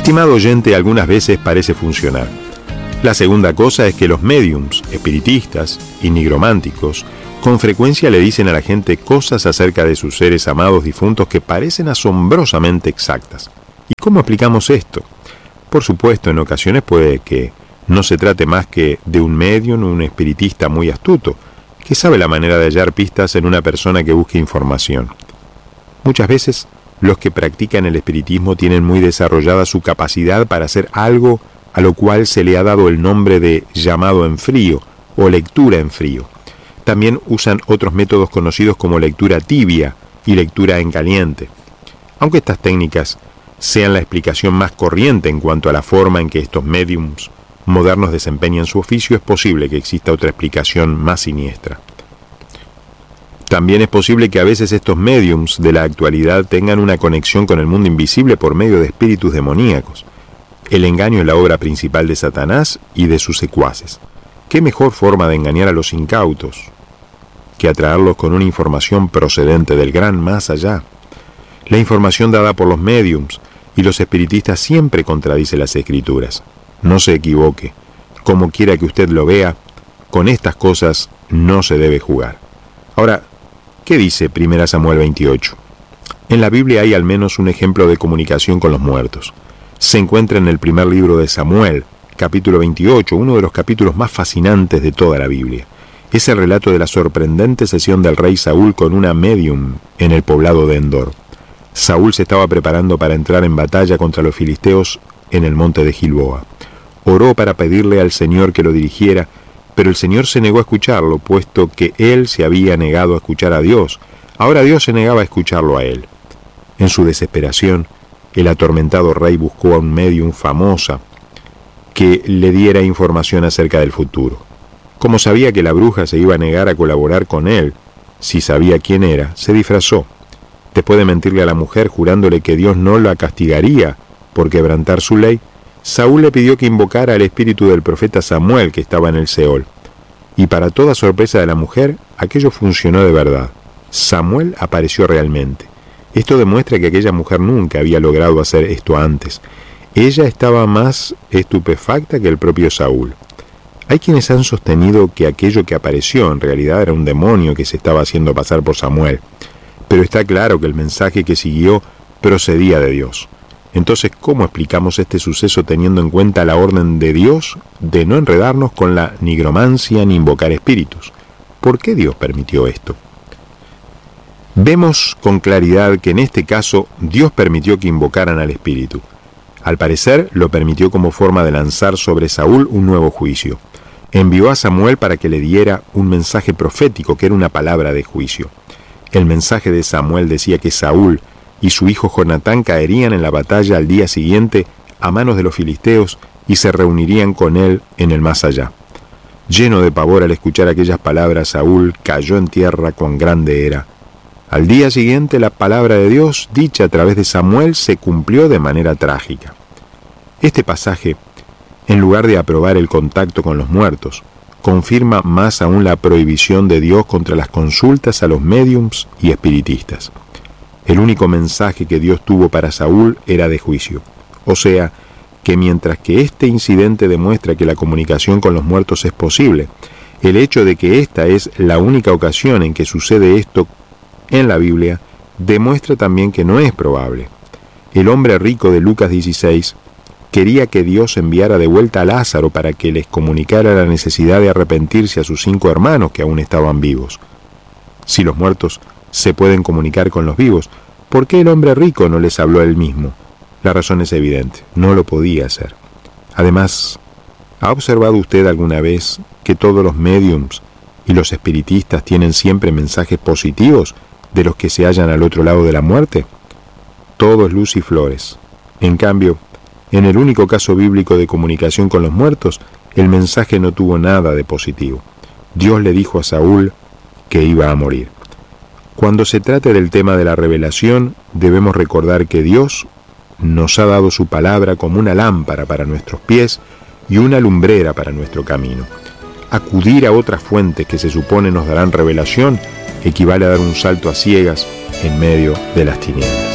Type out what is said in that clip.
Estimado oyente, algunas veces parece funcionar. La segunda cosa es que los médiums, espiritistas y nigrománticos con frecuencia le dicen a la gente cosas acerca de sus seres amados difuntos que parecen asombrosamente exactas. ¿Y cómo explicamos esto? Por supuesto, en ocasiones puede que no se trate más que de un medium o un espiritista muy astuto, que sabe la manera de hallar pistas en una persona que busque información. Muchas veces, los que practican el espiritismo tienen muy desarrollada su capacidad para hacer algo a lo cual se le ha dado el nombre de llamado en frío o lectura en frío. También usan otros métodos conocidos como lectura tibia y lectura en caliente. Aunque estas técnicas sean la explicación más corriente en cuanto a la forma en que estos médiums modernos desempeñan su oficio, es posible que exista otra explicación más siniestra. También es posible que a veces estos médiums de la actualidad tengan una conexión con el mundo invisible por medio de espíritus demoníacos. El engaño es la obra principal de Satanás y de sus secuaces. ¿Qué mejor forma de engañar a los incautos que atraerlos con una información procedente del gran más allá? La información dada por los médiums y los espiritistas siempre contradice las escrituras. No se equivoque. Como quiera que usted lo vea, con estas cosas no se debe jugar. Ahora, ¿qué dice 1 Samuel 28? En la Biblia hay al menos un ejemplo de comunicación con los muertos. Se encuentra en el primer libro de Samuel, capítulo 28, uno de los capítulos más fascinantes de toda la Biblia. Es el relato de la sorprendente sesión del rey Saúl con una medium en el poblado de Endor. Saúl se estaba preparando para entrar en batalla contra los filisteos en el monte de Gilboa. Oró para pedirle al Señor que lo dirigiera, pero el Señor se negó a escucharlo, puesto que él se había negado a escuchar a Dios. Ahora Dios se negaba a escucharlo a él. En su desesperación, el atormentado rey buscó a un medium famosa que le diera información acerca del futuro. Como sabía que la bruja se iba a negar a colaborar con él, si sabía quién era, se disfrazó. Después de mentirle a la mujer jurándole que Dios no la castigaría por quebrantar su ley, Saúl le pidió que invocara al espíritu del profeta Samuel que estaba en el Seol. Y para toda sorpresa de la mujer, aquello funcionó de verdad. Samuel apareció realmente. Esto demuestra que aquella mujer nunca había logrado hacer esto antes. Ella estaba más estupefacta que el propio Saúl. Hay quienes han sostenido que aquello que apareció en realidad era un demonio que se estaba haciendo pasar por Samuel. Pero está claro que el mensaje que siguió procedía de Dios. Entonces, ¿cómo explicamos este suceso teniendo en cuenta la orden de Dios de no enredarnos con la nigromancia ni invocar espíritus? ¿Por qué Dios permitió esto? Vemos con claridad que en este caso Dios permitió que invocaran al espíritu. Al parecer, lo permitió como forma de lanzar sobre Saúl un nuevo juicio. Envió a Samuel para que le diera un mensaje profético, que era una palabra de juicio. El mensaje de Samuel decía que Saúl y su hijo Jonatán caerían en la batalla al día siguiente a manos de los filisteos y se reunirían con él en el más allá. Lleno de pavor al escuchar aquellas palabras, Saúl cayó en tierra cuán grande era. Al día siguiente la palabra de Dios, dicha a través de Samuel, se cumplió de manera trágica. Este pasaje, en lugar de aprobar el contacto con los muertos, confirma más aún la prohibición de Dios contra las consultas a los médiums y espiritistas. El único mensaje que Dios tuvo para Saúl era de juicio. O sea, que mientras que este incidente demuestra que la comunicación con los muertos es posible, el hecho de que esta es la única ocasión en que sucede esto en la Biblia demuestra también que no es probable. El hombre rico de Lucas 16 quería que Dios enviara de vuelta a Lázaro para que les comunicara la necesidad de arrepentirse a sus 5 hermanos que aún estaban vivos. Si los muertos se pueden comunicar con los vivos, ¿por qué el hombre rico no les habló a él mismo? La razón es evidente, no lo podía hacer. Además, ¿ha observado usted alguna vez que todos los médiums y los espiritistas tienen siempre mensajes positivos de los que se hallan al otro lado de la muerte? Todo es luz y flores. En cambio, en el único caso bíblico de comunicación con los muertos, el mensaje no tuvo nada de positivo. Dios le dijo a Saúl que iba a morir. Cuando se trate del tema de la revelación, debemos recordar que Dios nos ha dado su palabra como una lámpara para nuestros pies y una lumbrera para nuestro camino. Acudir a otras fuentes que se supone nos darán revelación equivale a dar un salto a ciegas en medio de las tinieblas.